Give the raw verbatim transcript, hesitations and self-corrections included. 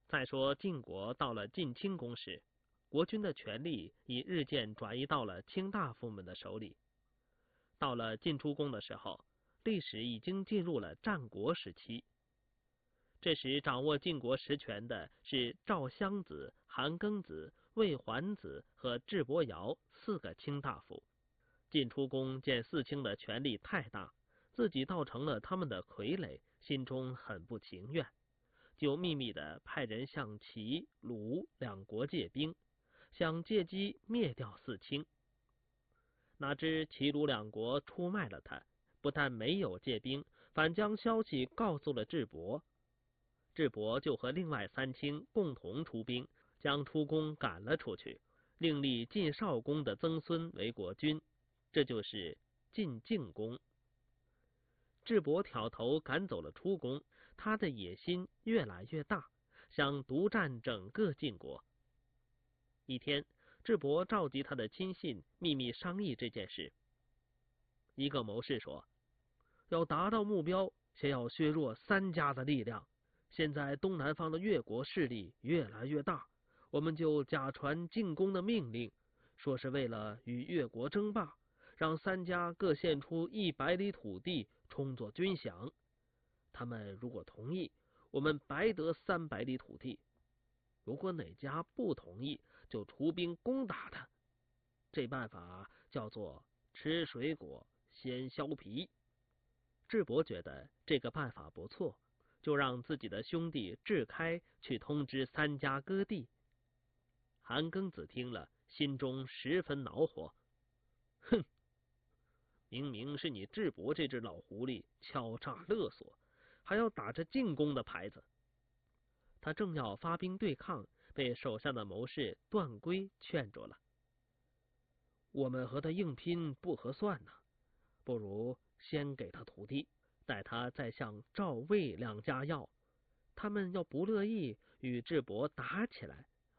再说晋国到了晋清公时，国君的权力已日渐转移到了卿大夫们的手里。到了晋出公的时候，历史已经进入了战国时期。这时掌握晋国实权的是赵襄子、韩庚子、魏桓子和智伯瑶四个卿大夫。晋出公见四卿的权力太大，自己倒成了他们的傀儡，心中很不情愿，就秘密地派人向齐、鲁两国借兵，想借机灭掉四卿。哪知齐鲁两国出卖了他，不但没有借兵，反将消息告诉了智伯。智伯就和另外三卿共同出兵，将出公赶了出去，另立晋少公的曾孙为国君，这就是晋敬公。智伯挑头赶走了出公，他的野心越来越大，想独占整个晋国。一天，智伯召集他的亲信，秘密商议这件事。一个谋士说，要达到目标，先要削弱三家的力量。现在东南方的越国势力越来越大，我们就假传进攻的命令，说是为了与越国争霸，让三家各献出一百里土地充作军饷。他们如果同意，我们白得三百里土地；如果哪家不同意，就出兵攻打他。这办法叫做吃水果先削皮。智伯觉得这个办法不错，就让自己的兄弟智开去通知三家割地。韩庚子听了，心中十分恼火，哼，明明是你智伯这只老狐狸敲诈勒索，还要打着进攻的牌子。他正要发兵对抗，被手下的谋士段归劝住了。我们和他硬拼不合算呢，不如先给他土地，待他再向赵魏两家要。他们要不乐意与智伯打起来，